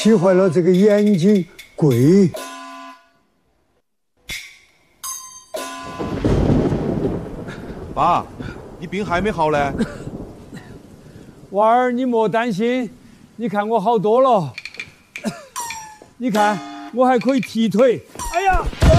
气坏了这个眼睛贵。 爸，你病还没好嘞？ 娃儿，你莫担心，你看我好多了。你看，我还可以踢腿。哎呀！